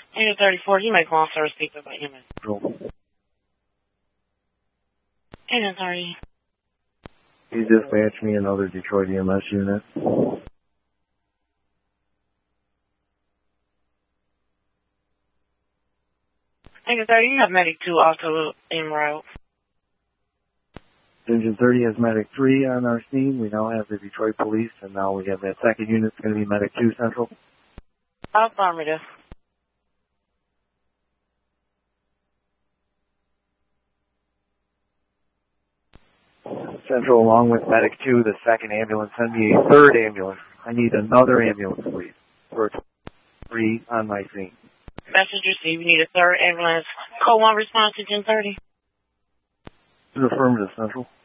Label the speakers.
Speaker 1: Unit 34, you may call service speaker by EMS. Unit 30.
Speaker 2: You dispatch me another Detroit EMS unit.
Speaker 1: Unit 30, you have Medic 2 also en route.
Speaker 2: Engine 30 has Medic 3 on our scene. We now have the Detroit Police, and now we have that second unit. It's going to be Medic 2 Central.
Speaker 1: Affirmative.
Speaker 2: Central, along with Medic 2, the second ambulance, send me a third ambulance. I need another ambulance, please, for 3 on my scene.
Speaker 1: Message received. We need a third ambulance. Code 1 response to 1030.
Speaker 2: Affirmative, Central.